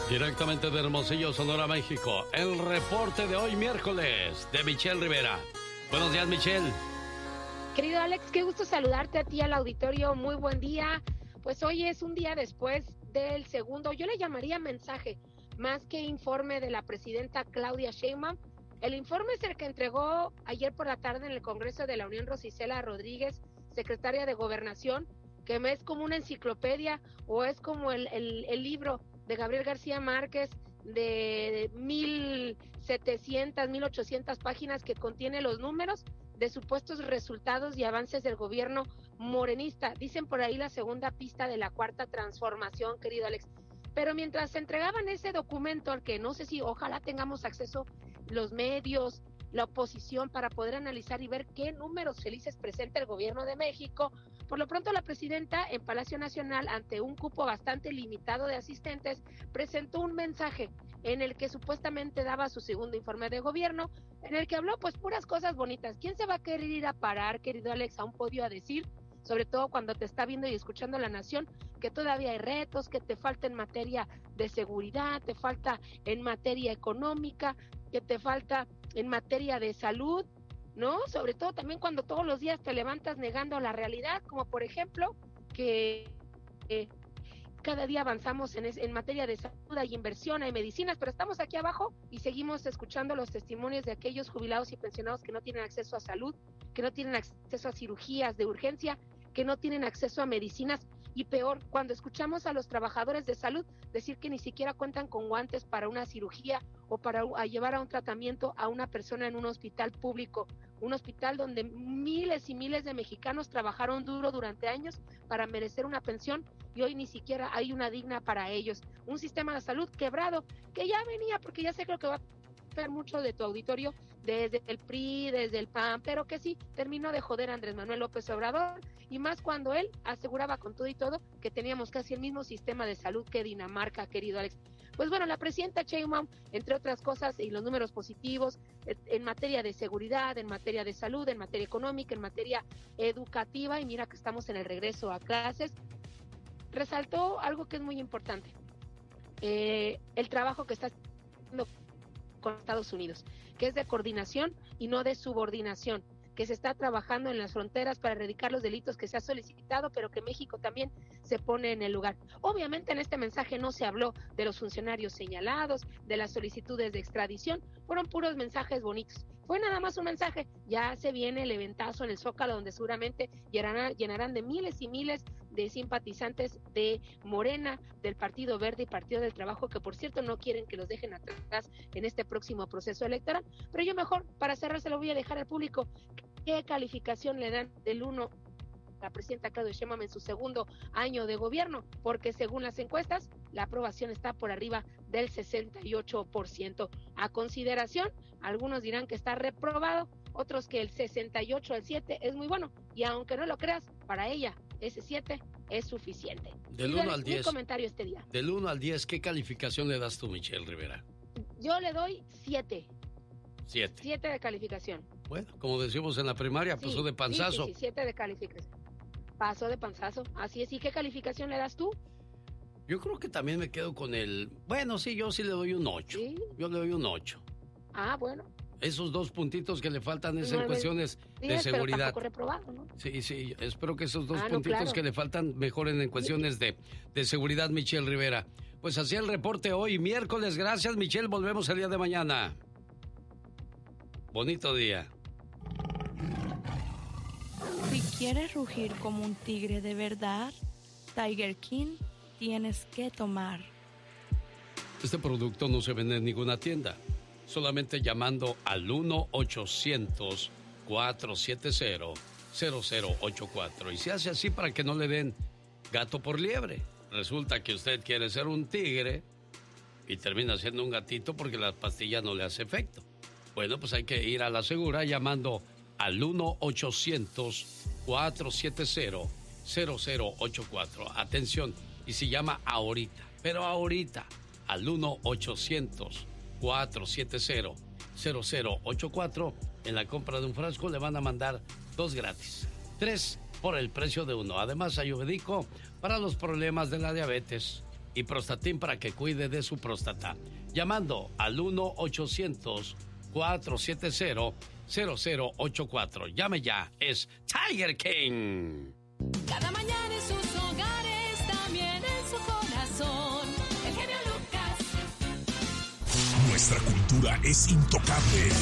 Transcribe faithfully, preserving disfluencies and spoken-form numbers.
Directamente de Hermosillo, Sonora, México, el reporte de hoy miércoles de Michelle Rivera. Buenos días, Michelle. Querido Alex, qué gusto saludarte a ti, al auditorio, muy buen día. Pues hoy es un día después del segundo, yo le llamaría mensaje, más que informe de la presidenta Claudia Sheinbaum. El informe es el que entregó ayer por la tarde en el Congreso de la Unión Rosicela Rodríguez, secretaria de Gobernación, que es como una enciclopedia o es como el, el, el libro de Gabriel García Márquez de mil setecientas, mil ochocientas páginas que contiene los números de supuestos resultados y avances del gobierno morenista. Dicen por ahí la segunda pista de la cuarta transformación, querido Alex. Pero mientras se entregaban ese documento al que no sé si ojalá tengamos acceso los medios, la oposición, para poder analizar y ver qué números felices presenta el gobierno de México, por lo pronto la presidenta en Palacio Nacional, ante un cupo bastante limitado de asistentes, presentó un mensaje en el que supuestamente daba su segundo informe de gobierno, en el que habló pues puras cosas bonitas. ¿Quién se va a querer ir a parar, querido Alex, a un podio a decir, sobre todo cuando te está viendo y escuchando la nación, que todavía hay retos, que te falta en materia de seguridad, te falta en materia económica, que te falta en materia de salud, ¿no? Sobre todo también cuando todos los días te levantas negando la realidad, como por ejemplo que eh, cada día avanzamos en, es, en materia de salud, hay inversión, hay medicinas, pero estamos aquí abajo y seguimos escuchando los testimonios de aquellos jubilados y pensionados que no tienen acceso a salud, que no tienen acceso a cirugías de urgencia, que no tienen acceso a medicinas, y peor, cuando escuchamos a los trabajadores de salud decir que ni siquiera cuentan con guantes para una cirugía o para a llevar a un tratamiento a una persona en un hospital público, un hospital donde miles y miles de mexicanos trabajaron duro durante años para merecer una pensión y hoy ni siquiera hay una digna para ellos. Un sistema de salud quebrado que ya venía, porque ya sé creo que va a ver mucho de tu auditorio desde el P R I, desde el P A N, pero que sí, terminó de joder a Andrés Manuel López Obrador, y más cuando él aseguraba con todo y todo que teníamos casi el mismo sistema de salud que Dinamarca, querido Alex. Pues bueno, la presidenta Sheinbaum, entre otras cosas, y los números positivos, en materia de seguridad, en materia de salud, en materia económica, en materia educativa, y mira que estamos en el regreso a clases, resaltó algo que es muy importante, eh, el trabajo que está haciendo con Estados Unidos, que es de coordinación y no de subordinación, que se está trabajando en las fronteras para erradicar los delitos que se ha solicitado, pero que México también se pone en el lugar. Obviamente en este mensaje no se habló de los funcionarios señalados, de las solicitudes de extradición, fueron puros mensajes bonitos. Fue nada más un mensaje, ya se viene el eventazo en el Zócalo, donde seguramente llenarán, llenarán de miles y miles de simpatizantes de Morena, del Partido Verde y Partido del Trabajo, que por cierto no quieren que los dejen atrás en este próximo proceso electoral. Pero yo mejor, para cerrar, se lo voy a dejar al público. ¿Qué calificación le dan del uno a la presidenta Claudia Sheinbaum en su segundo año de gobierno? Porque según las encuestas, la aprobación está por arriba del sesenta y ocho por ciento. A consideración, algunos dirán que está reprobado, otros que el sesenta y ocho al siete es muy bueno, y aunque no lo creas, para ella ese siete es suficiente. Del uno al diez. Mi comentario este día. Del uno al diez, ¿qué calificación le das tú, Michelle Rivera? Yo le doy siete. siete. siete de calificación. Bueno, como decimos en la primaria, sí, pasó de panzazo. Sí, sí, siete de calificación. Pasó de panzazo. Así es. ¿Y qué calificación le das tú? Yo creo que también me quedo con el... Bueno, sí, yo sí le doy un ocho. ¿Sí? Yo le doy un ocho. Ah, bueno. Esos dos puntitos que le faltan es en cuestiones sí, de seguridad. Pero tampoco reprobado, ¿no? Sí, sí, espero que esos dos ah, puntitos no, claro. que le faltan mejoren en cuestiones de, de seguridad, Michelle Rivera. Pues así el reporte hoy, miércoles. Gracias, Michelle. Volvemos el día de mañana. Bonito día. Si quieres rugir como un tigre de verdad, Tiger King tienes que tomar. Este producto no se vende en ninguna tienda. Solamente llamando al uno ochocientos, cuatro siete cero, cero cero ocho cuatro. Y se hace así para que no le den gato por liebre. Resulta que usted quiere ser un tigre y termina siendo un gatito porque la pastilla no le hace efecto. Bueno, pues hay que ir a la segura llamando al uno ochocientos, cuatro siete cero, cero cero ocho cuatro. Atención, y si llama ahorita, pero ahorita, al uno ochocientos, cuatro siete cero, cero cero ocho cuatro, en la compra de un frasco le van a mandar dos gratis. Tres por el precio de uno. Además, ayurvédico para los problemas de la diabetes y Prostatin para que cuide de su próstata. Llamando al uno ochocientos, cuatro siete cero, cero cero ocho cuatro. Llame ya, es Tiger King. Cada mañana en sus hogares, también en su corazón, el genio Lucas. Nuestra cultura es intocable.